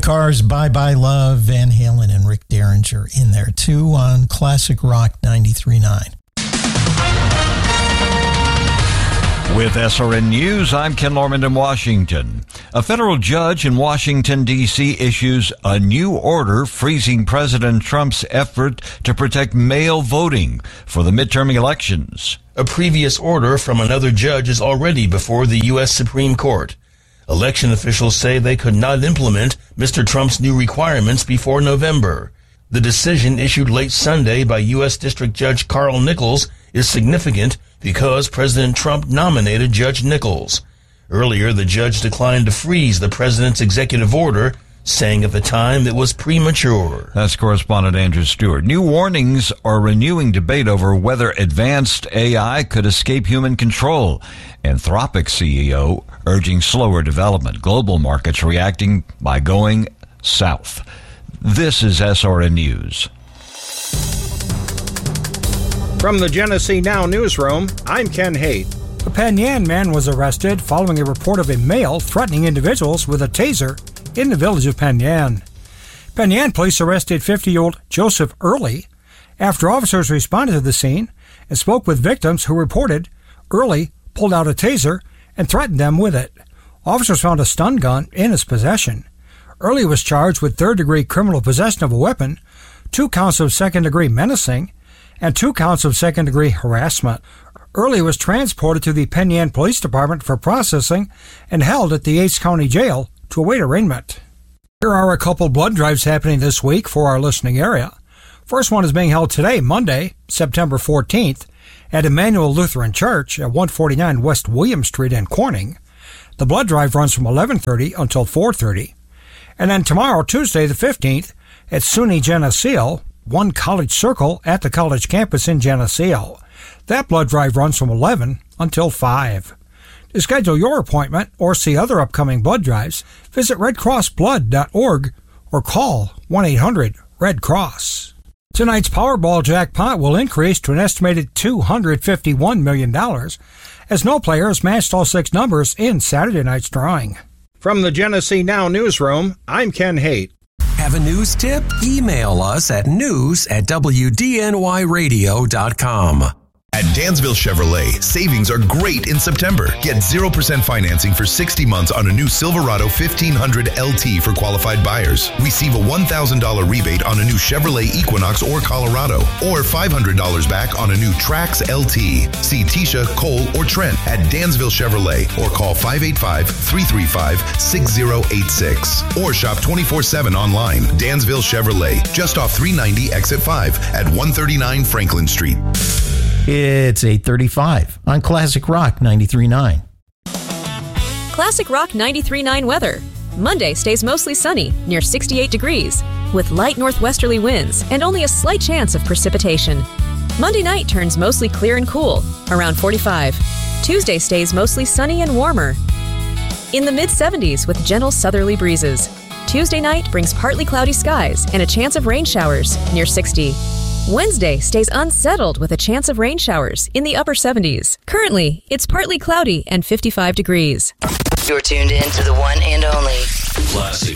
Cars, Bye Bye Love, Van Halen and Rick Derringer in there too on Classic Rock 93.9. With SRN News, I'm Ken Lorman in Washington. A federal judge in Washington, D.C. issues a new order freezing President Trump's effort to protect mail voting for the midterm elections. A previous order from another judge is already before the U.S. Supreme Court. Election officials say they could not implement Mr. Trump's new requirements before November. The decision issued late Sunday by U.S. District Judge Carl Nichols is significant because President Trump nominated Judge Nichols. Earlier, the judge declined to freeze the president's executive order, saying at the time it was premature. That's correspondent Andrew Stewart. New warnings are renewing debate over whether advanced AI could escape human control. Anthropic CEO urging slower development. Global markets reacting by going south. This is SRN News. From the Genesee Now newsroom, I'm Ken Haight. A Penn Yan man was arrested following a report of a male threatening individuals with a taser in the village of Penn Yan. Penn Yan police arrested 50-year-old Joseph Early after officers responded to the scene and spoke with victims who reported Early pulled out a taser and threatened them with it. Officers found a stun gun in his possession. Early was charged with third-degree criminal possession of a weapon, 2 counts of second-degree menacing, and 2 counts of second-degree harassment. Early was transported to the Penn Yan Police Department for processing and held at the Yates County Jail to await arraignment. Here are a couple blood drives happening this week for our listening area. First one is being held today, Monday, September 14th, at Emmanuel Lutheran Church at 149 West William Street in Corning. The blood drive runs from 11:30 until 4:30. And then tomorrow, Tuesday the 15th, at SUNY Geneseo, One College Circle at the college campus in Geneseo. That blood drive runs from 11 until 5. To schedule your appointment or see other upcoming blood drives, visit redcrossblood.org or call 1-800-RED-CROSS. Tonight's Powerball jackpot will increase to an estimated $251 million as no player has matched all 6 numbers in Saturday night's drawing. From the Genesee Now newsroom, I'm Ken Haight. Have a news tip? Email us at news@wdnyradio.com. At Dansville Chevrolet, savings are great in September. Get 0% financing for 60 months on a new Silverado 1500 LT for qualified buyers. Receive a $1,000 rebate on a new Chevrolet Equinox or Colorado, or $500 back on a new Trax LT. See Tisha, Cole, or Trent at Dansville Chevrolet or call 585-335-6086 or shop 24/7 online. Dansville Chevrolet, just off 390 exit 5 at 139 Franklin Street. It's 8:35 on Classic Rock 93.9. Classic Rock 93.9 weather. Monday stays mostly sunny, near 68 degrees, with light northwesterly winds and only a slight chance of precipitation. Monday night turns mostly clear and cool, around 45. Tuesday stays mostly sunny and warmer, in the mid-70s with gentle southerly breezes. Tuesday night brings partly cloudy skies and a chance of rain showers, near 60. Wednesday stays unsettled with a chance of rain showers in the upper 70s. Currently, it's partly cloudy and 55 degrees. You're tuned in to the one and only Classic